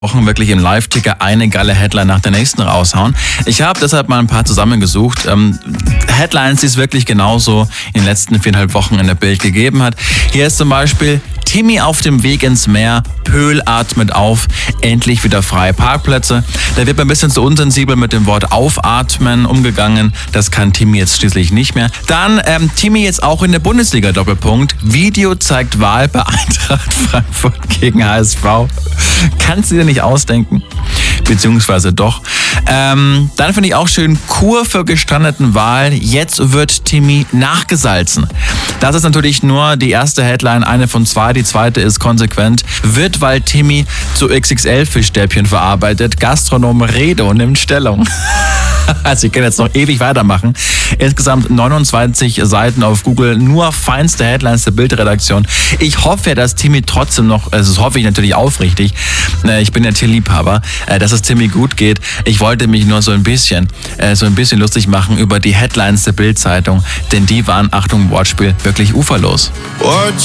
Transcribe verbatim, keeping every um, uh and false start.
Wochen wirklich im Live-Ticker eine geile Headline nach der nächsten raushauen. Ich habe deshalb mal ein paar zusammengesucht. Ähm, Headlines, die es wirklich genauso in den letzten viereinhalb Wochen in der Bild gegeben hat. Hier ist zum Beispiel: Timmy auf dem Weg ins Meer, Pöhl atmet auf, endlich wieder freie Parkplätze. Da wird man ein bisschen zu unsensibel mit dem Wort aufatmen umgegangen. Das kann Timmy jetzt schließlich nicht mehr. Dann ähm, Timmy jetzt auch in der Bundesliga, Doppelpunkt. Video zeigt Wahl bei Eintracht Frankfurt gegen H S V. Kannst du dir nicht ausdenken. Beziehungsweise doch. Ähm, dann finde ich auch schön: Kur für gestrandeten Wal. Jetzt wird Timmy nachgesalzen. Das ist natürlich nur die erste Headline, eine von zwei. Die zweite ist konsequent: Wird, weil Timmy zu X X L-Fischstäbchen verarbeitet. Gastronom Redo nimmt Stellung. Also ich kann jetzt noch ewig weitermachen. Insgesamt neunundzwanzig Seiten auf Google, nur feinste Headlines der Bildredaktion. Ich hoffe, dass Timmy trotzdem noch, also das hoffe ich natürlich aufrichtig, ich bin ja Tierliebhaber, dass es Timmy gut geht. Ich wollte mich nur so ein bisschen, so ein bisschen lustig machen über die Headlines der Bild-Zeitung, denn die waren, Achtung Wortspiel, wirklich uferlos.